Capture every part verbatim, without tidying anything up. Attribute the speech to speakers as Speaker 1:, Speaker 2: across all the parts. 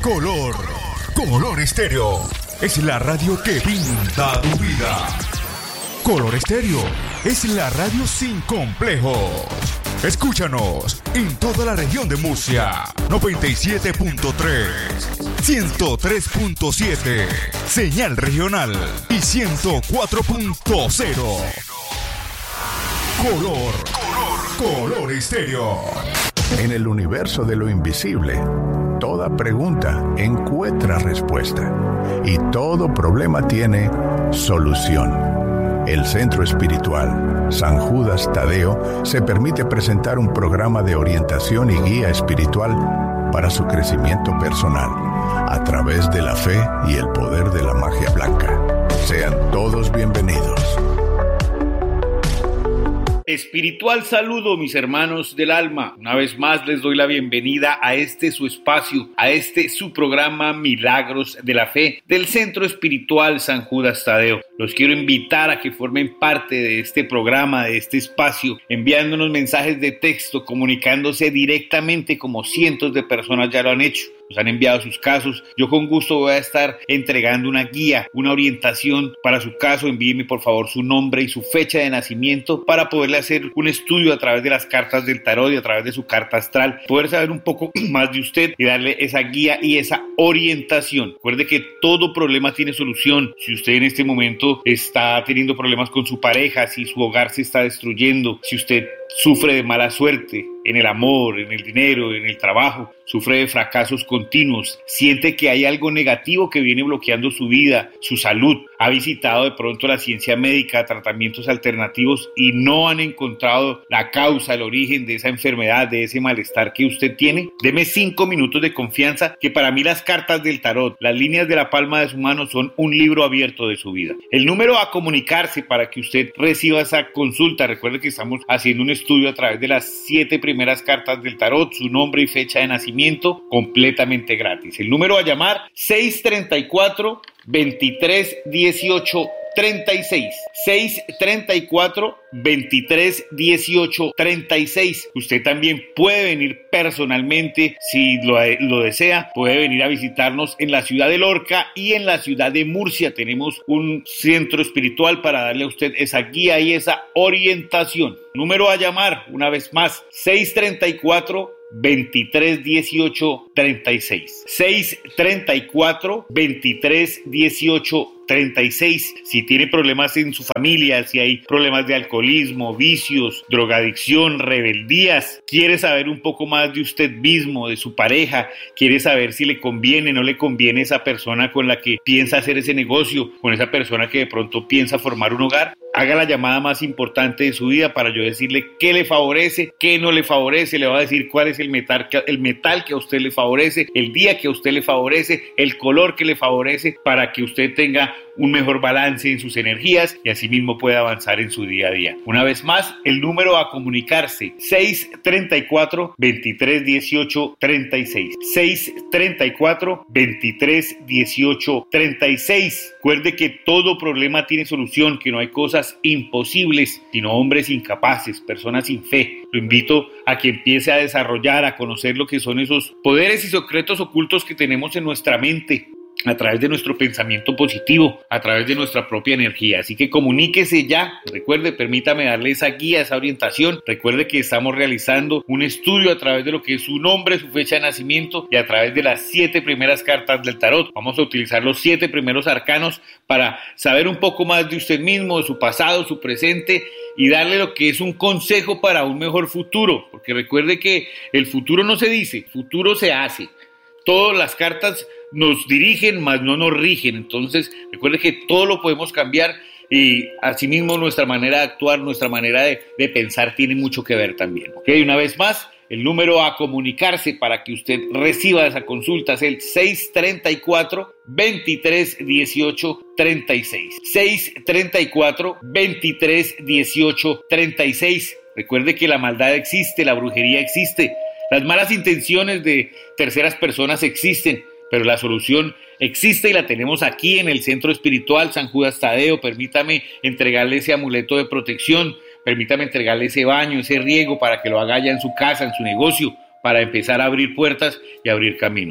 Speaker 1: Color, Color Estéreo. Es la radio que pinta tu vida. Color Estéreo es la radio sin complejos. Escúchanos en toda la región de Murcia. noventa y siete punto tres, ciento tres punto siete, señal regional y ciento cuatro punto cero. Color, color, Color Estéreo.
Speaker 2: En el universo de lo invisible, toda pregunta encuentra respuesta y todo problema tiene solución. El Centro Espiritual San Judas Tadeo se permite presentar un programa de orientación y guía espiritual para su crecimiento personal a través de la fe y el poder de la magia blanca. Sean todos bienvenidos.
Speaker 3: Espiritual saludo, mis hermanos del alma. Una vez más les doy la bienvenida a este su espacio, a este su programa Milagros de la Fe del Centro Espiritual San Judas Tadeo. Los quiero invitar a que formen parte de este programa, de este espacio, enviándonos mensajes de texto, comunicándose directamente como cientos de personas ya lo han hecho. Nos han enviado sus casos. Yo con gusto voy a estar entregando una guía, una orientación para su caso. Envíeme por favor su nombre y su fecha de nacimiento para poderle hacer un estudio a través de las cartas del tarot y a través de su carta astral, poder saber un poco más de usted y darle esa guía y esa orientación. Recuerde que todo problema tiene solución. Si usted en este momento está teniendo problemas con su pareja, si su hogar se está destruyendo, si usted sufre de mala suerte en el amor, en el dinero, en el trabajo, sufre de fracasos continuos, siente que hay algo negativo que viene bloqueando su vida, su salud, ha visitado de pronto la ciencia médica, tratamientos alternativos y no han encontrado la causa, el origen de esa enfermedad, de ese malestar que usted tiene, deme cinco minutos de confianza, que para mí las cartas del tarot, las líneas de la palma de su mano son un libro abierto de su vida. El número a comunicarse para que usted reciba esa consulta, recuerde que estamos haciendo un estudio a través de las siete primeras cartas del tarot, su nombre y fecha de nacimiento, completamente gratis. El número a llamar seis treinta y cuatro, veintitrés dieciocho treinta y seis, seis treinta y cuatro, veintitrés dieciocho treinta y seis. Usted también puede venir personalmente si lo, lo desea, puede venir a visitarnos en la ciudad de Lorca y en la ciudad de Murcia. Tenemos un centro espiritual para darle a usted esa guía y esa orientación. Número a llamar, una vez más, seis treinta y cuatro, veintitrés dieciocho treinta y seis, seis treinta y cuatro, veintitrés dieciocho treinta y seis. Si tiene problemas en su familia, si hay problemas de alcoholismo, vicios, drogadicción, rebeldías, quiere saber un poco más de usted mismo, de su pareja, quiere saber si le conviene o no le conviene esa persona con la que piensa hacer ese negocio, con esa persona que de pronto piensa formar un hogar, haga la llamada más importante de su vida para yo decirle qué le favorece, qué no le favorece. Le voy a decir cuál es el metal, el metal que a usted le favorece, el día que a usted le favorece, el color que le favorece, para que usted tenga un mejor balance en sus energías y asimismo pueda avanzar en su día a día. Una vez más, el número a comunicarse, seis treinta y cuatro, veintitrés dieciocho treinta y seis, seis treinta y cuatro, veintitrés dieciocho treinta y seis. Recuerde que todo problema tiene solución, que no hay cosas imposibles, sino hombres incapaces, personas sin fe. Lo invito a que empiece a desarrollar, a conocer lo que son esos poderes y secretos ocultos que tenemos en nuestra mente, a través de nuestro pensamiento positivo, a través de nuestra propia energía. Así que comuníquese ya. Recuerde, permítame darle esa guía, esa orientación. Recuerde que estamos realizando un estudio a través de lo que es su nombre, su fecha de nacimiento y a través de las siete primeras cartas del tarot. Vamos a utilizar los siete primeros arcanos para saber un poco más de usted mismo, de su pasado, su presente, y darle lo que es un consejo para un mejor futuro. Porque recuerde que el futuro no se dice, el futuro se hace. Todas las cartas nos dirigen, mas no nos rigen. Entonces, recuerde que todo lo podemos cambiar y asimismo nuestra manera de actuar, nuestra manera de, de pensar tiene mucho que ver también. ¿Ok? Una vez más, el número a comunicarse para que usted reciba esa consulta es el seis treinta y cuatro, veintitrés dieciocho treinta y seis. seis treinta y cuatro, veintitrés dieciocho treinta y seis. Recuerde que la maldad existe, la brujería existe, las malas intenciones de terceras personas existen, pero la solución existe y la tenemos aquí en el Centro Espiritual San Judas Tadeo. Permítame entregarle ese amuleto de protección, permítame entregarle ese baño, ese riego para que lo haga allá en su casa, en su negocio, para empezar a abrir puertas y abrir caminos.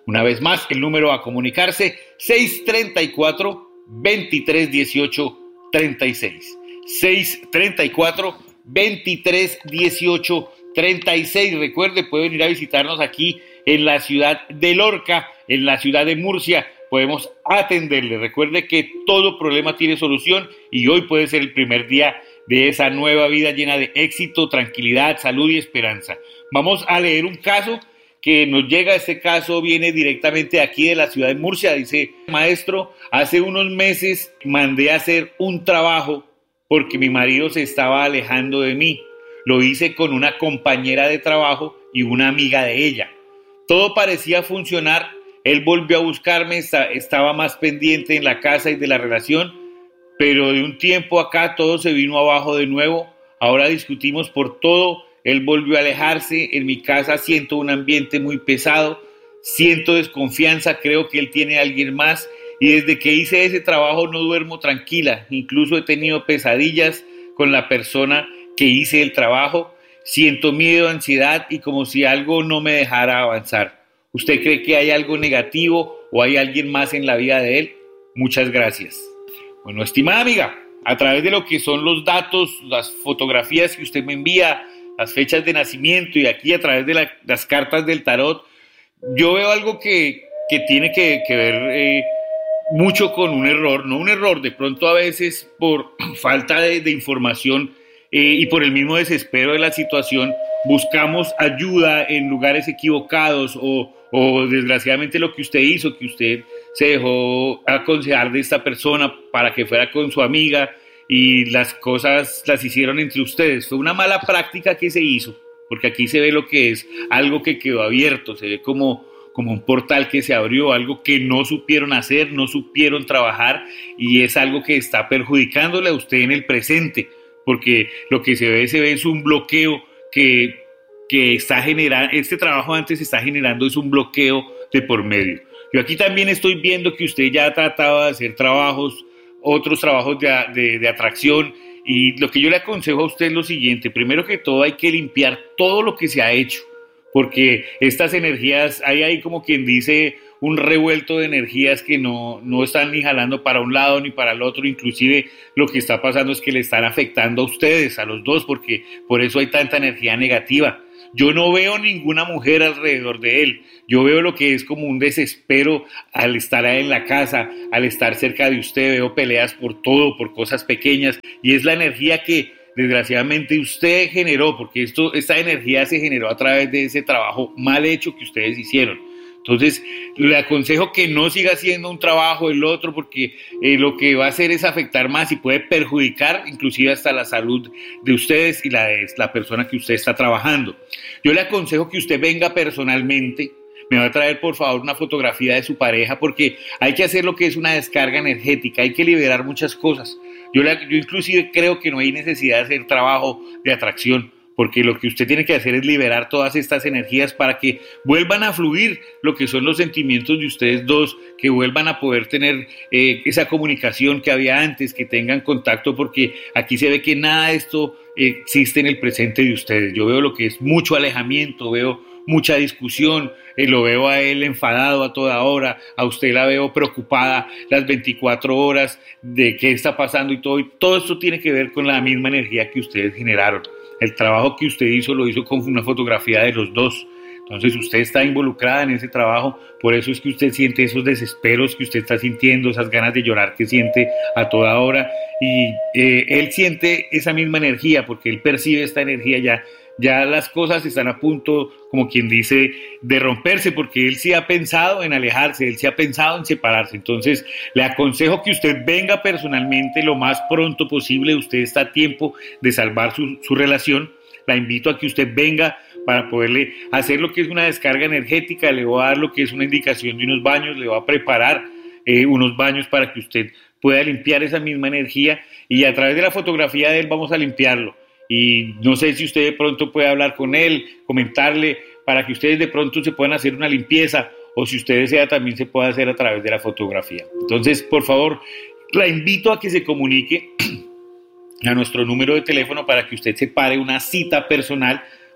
Speaker 3: Una vez más, el número a comunicarse, seis tres cuatro, dos tres uno ocho, tres seis. seis tres cuatro, dos tres uno ocho, tres seis. Recuerde, pueden ir a visitarnos aquí en la ciudad de Lorca, en la ciudad de Murcia. Podemos atenderle. Recuerde que todo problema tiene solución y hoy puede ser el primer día de esa nueva vida llena de éxito, tranquilidad, salud y esperanza. Vamos a leer un caso que nos llega. Este caso viene directamente aquí de la ciudad de Murcia. Dice: maestro, hace unos meses mandé a hacer un trabajo porque mi marido se estaba alejando de mí. Lo hice con una compañera de trabajo y una amiga de ella. Todo parecía funcionar. Él volvió a buscarme, estaba más pendiente en la casa y de la relación, pero de un tiempo acá todo se vino abajo de nuevo. Ahora discutimos por todo. Él volvió a alejarse. En mi casa siento un ambiente muy pesado, siento desconfianza, creo que él tiene a alguien más y desde que hice ese trabajo no duermo tranquila. Incluso he tenido pesadillas con la persona que hice el trabajo. Siento miedo, ansiedad y como si algo no me dejara avanzar. ¿Usted cree que hay algo negativo o hay alguien más en la vida de él? Muchas gracias. Bueno, estimada amiga, a través de lo que son los datos, las fotografías que usted me envía, las fechas de nacimiento y aquí a través de la, las cartas del tarot, yo veo algo que, que tiene que, que ver eh, mucho con un error, no un error, de pronto a veces por falta de, de información eh, y por el mismo desespero de la situación, buscamos ayuda en lugares equivocados o, o desgraciadamente lo que usted hizo, que usted se dejó aconsejar de esta persona para que fuera con su amiga y las cosas las hicieron entre ustedes. Fue una mala práctica que se hizo, porque aquí se ve lo que es algo que quedó abierto, se ve como, como un portal que se abrió, algo que no supieron hacer, no supieron trabajar y es algo que está perjudicándole a usted en el presente, porque lo que se ve, se ve es un bloqueo que, que está generando, este trabajo antes está generando es un bloqueo de por medio. Yo aquí también estoy viendo que usted ya ha tratado de hacer trabajos, otros trabajos de, de, de atracción y lo que yo le aconsejo a usted es lo siguiente: primero que todo hay que limpiar todo lo que se ha hecho, porque estas energías, hay ahí como quien dice un revuelto de energías que no, no están ni jalando para un lado ni para el otro, inclusive lo que está pasando es que le están afectando a ustedes, a los dos, porque por eso hay tanta energía negativa. Yo no veo ninguna mujer alrededor de él, yo veo lo que es como un desespero al estar en la casa, al estar cerca de usted, veo peleas por todo, por cosas pequeñas, y es la energía que desgraciadamente usted generó, porque esto, esta energía se generó a través de ese trabajo mal hecho que ustedes hicieron. Entonces, le aconsejo que no siga haciendo un trabajo el otro porque eh, lo que va a hacer es afectar más y puede perjudicar inclusive hasta la salud de ustedes y la de la persona que usted está trabajando. Yo le aconsejo que usted venga personalmente, me va a traer por favor una fotografía de su pareja porque hay que hacer lo que es una descarga energética, hay que liberar muchas cosas. Yo, le, yo inclusive creo que no hay necesidad de hacer trabajo de atracción, porque lo que usted tiene que hacer es liberar todas estas energías para que vuelvan a fluir lo que son los sentimientos de ustedes dos, que vuelvan a poder tener eh, esa comunicación que había antes, que tengan contacto, porque aquí se ve que nada de esto eh, existe en el presente de ustedes. Yo veo lo que es mucho alejamiento, veo mucha discusión, eh, lo veo a él enfadado a toda hora, a usted la veo preocupada las veinticuatro horas de qué está pasando y todo, y todo esto tiene que ver con la misma energía que ustedes generaron. El trabajo que usted hizo lo hizo con una fotografía de los dos. Entonces usted está involucrada en ese trabajo, por eso es que usted siente esos desesperos que usted está sintiendo, esas ganas de llorar que siente a toda hora. Y eh, él siente esa misma energía porque él percibe esta energía ya. Ya las cosas están a punto, como quien dice, de romperse, porque él sí ha pensado en alejarse, él sí ha pensado en separarse. Entonces, le aconsejo que usted venga personalmente lo más pronto posible. Usted está a tiempo de salvar su, su relación. La invito a que usted venga para poderle hacer lo que es una descarga energética. Le voy a dar lo que es una indicación de unos baños, le voy a preparar eh, unos baños para que usted pueda limpiar esa misma energía y a través de la fotografía de él vamos a limpiarlo. Y no sé si usted de pronto puede hablar con él, comentarle para que ustedes de pronto se puedan hacer una limpieza o si usted desea también se puede hacer a través de la fotografía. Entonces, por favor, la invito a que se comunique a nuestro número de teléfono para que usted separe una cita personal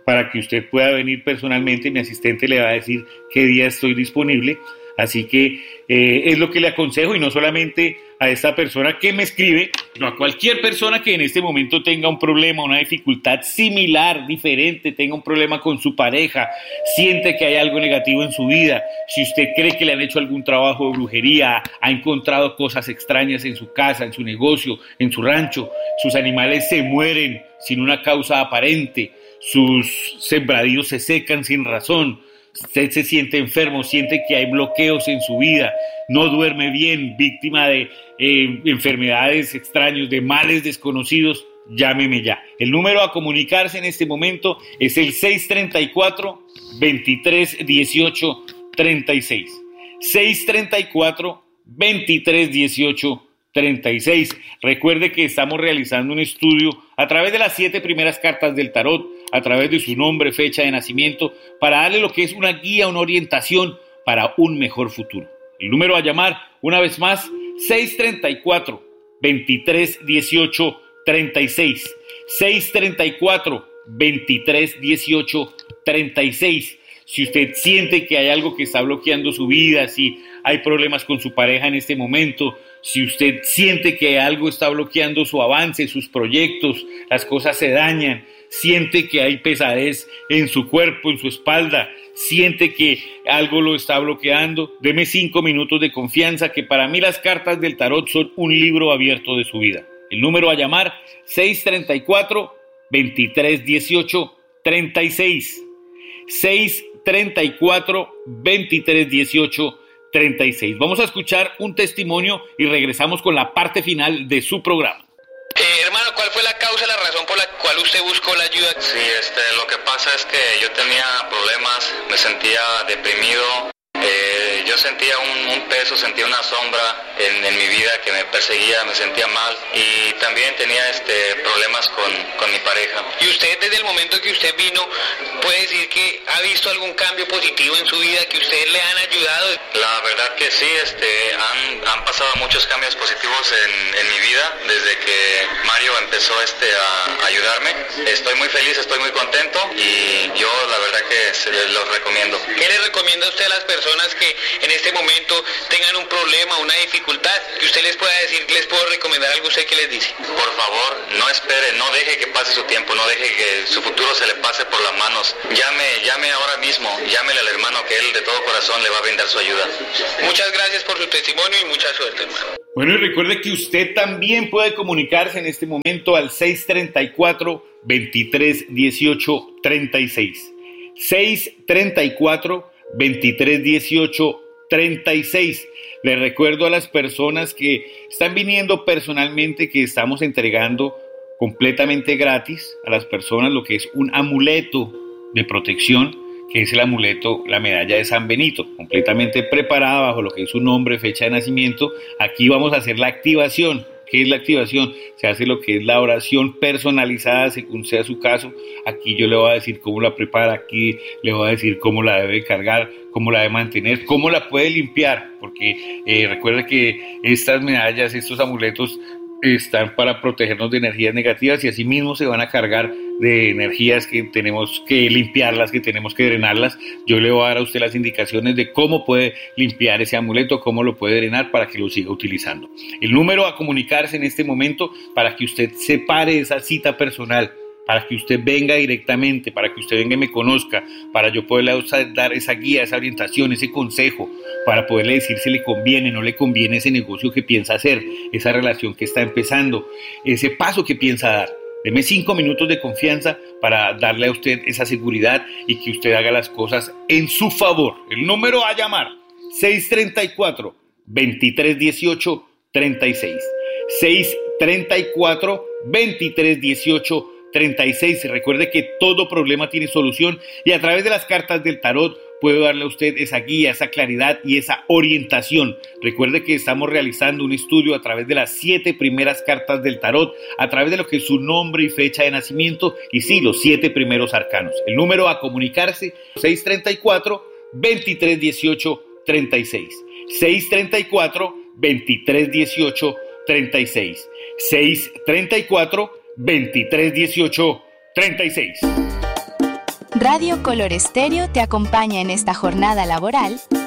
Speaker 3: para que usted pueda venir personalmente. Mi asistente le va a decir qué día estoy disponible. Así que eh, es lo que le aconsejo, y no solamente a esta persona que me escribe, sino a cualquier persona que en este momento tenga un problema, una dificultad similar, diferente, tenga un problema con su pareja, siente que hay algo negativo en su vida, si usted cree que le han hecho algún trabajo de brujería, ha encontrado cosas extrañas en su casa, en su negocio, en su rancho, sus animales se mueren sin una causa aparente, sus sembradíos se secan sin razón, usted se siente enfermo, siente que hay bloqueos en su vida, no duerme bien, víctima de eh, enfermedades extrañas, de males desconocidos, llámeme ya. El número a comunicarse en este momento es el seis treinta y cuatro, veintitrés dieciocho, treinta y seis. seis treinta y cuatro, veintitrés dieciocho, treinta y seis. Recuerde que estamos realizando un estudio a través de las siete primeras cartas del tarot, a través de su nombre, fecha de nacimiento, para darle lo que es una guía, una orientación para un mejor futuro. El número a llamar, una vez más, seis treinta y cuatro, veintitrés dieciocho, treinta y seis. seis treinta y cuatro, veintitrés dieciocho, treinta y seis. Si usted siente que hay algo que está bloqueando su vida, si hay problemas con su pareja en este momento, si usted siente que algo está bloqueando su avance, sus proyectos, las cosas se dañan, siente que hay pesadez en su cuerpo, en su espalda, siente que algo lo está bloqueando, deme cinco minutos de confianza, que para mí las cartas del tarot son un libro abierto de su vida. El número a llamar, seis treinta y cuatro, veintitrés dieciocho, treinta y seis. seis treinta y cuatro, veintitrés dieciocho, treinta y seis. Vamos a escuchar un testimonio y regresamos con la parte final de su programa.
Speaker 4: Eh, hermano, ¿cuál fue la causa, la razón por la cual usted buscó la ayuda?
Speaker 5: Sí, este, lo que pasa es que yo tenía problemas, me sentía deprimido, eh, yo sentía un, un peso, sentía una sombra en, en mi vida que me perseguía, me sentía mal, y también tenía este, problemas con, con mi pareja.
Speaker 4: ¿Y usted desde el momento que usted vino puede decir que ha visto algún cambio positivo en su vida, que ustedes le han ayudado?
Speaker 5: La verdad que sí, este, han, han pasado muchos cambios positivos en, en mi vida desde que Mario empezó este, a ayudarme. Estoy muy feliz, estoy muy contento, y yo la verdad que se los recomiendo.
Speaker 4: ¿Qué le recomienda usted a las personas que en este momento tengan un problema, una dificultad, que usted les pueda decir, les puedo recomendar algo? ¿Usted qué les dice?
Speaker 5: Por favor, no espere, no deje que pase su tiempo, no deje que su futuro se le pase por las manos. Llame, llame ahora mismo, llámele al hermano que él de todo corazón le va a brindar su ayuda.
Speaker 4: Muchas gracias por su testimonio y mucha suerte, hermano.
Speaker 3: Bueno, y recuerde que usted también puede comunicarse en este momento al seis treinta y cuatro, veintitrés dieciocho, treinta y seis. seis treinta y cuatro, veintitrés dieciocho, treinta y seis. Le recuerdo a las personas que están viniendo personalmente que estamos entregando completamente gratis a las personas lo que es un amuleto de protección, que es el amuleto, la medalla de San Benito, completamente preparada bajo lo que es su nombre, fecha de nacimiento. Aquí vamos a hacer la activación. ¿Qué es la activación? Se hace lo que es la oración personalizada según sea su caso. Aquí yo le voy a decir cómo la prepara, aquí le voy a decir cómo la debe cargar, cómo la debe mantener, cómo la puede limpiar, porque eh, recuerda que estas medallas, estos amuletos están para protegernos de energías negativas, y así mismo se van a cargar de energías que tenemos que limpiarlas, que tenemos que drenarlas. Yo le voy a dar a usted las indicaciones de cómo puede limpiar ese amuleto, cómo lo puede drenar para que lo siga utilizando. El número a comunicarse en este momento para que usted separe esa cita personal, para que usted venga directamente, para que usted venga y me conozca, para yo poderle dar esa guía, esa orientación, ese consejo, para poderle decir si le conviene, no le conviene ese negocio que piensa hacer, esa relación que está empezando, ese paso que piensa dar. Deme cinco minutos de confianza para darle a usted esa seguridad y que usted haga las cosas en su favor. El número a llamar, seis treinta y cuatro, veintitrés dieciocho, treinta y seis. seis treinta y cuatro, veintitrés dieciocho, treinta y seis. Recuerde que todo problema tiene solución, y a través de las cartas del tarot puedo darle a usted esa guía, esa claridad y esa orientación. Recuerde que estamos realizando un estudio a través de las siete primeras cartas del tarot, a través de lo que es su nombre y fecha de nacimiento, y sí, los siete primeros arcanos. El número a comunicarse, seis treinta y cuatro, veintitrés dieciocho, treinta y seis. seis treinta y cuatro, veintitrés dieciocho, treinta y seis. seis treinta y cuatro, veintitrés dieciocho, treinta y seis.
Speaker 6: Radio Color Estéreo te acompaña en esta jornada laboral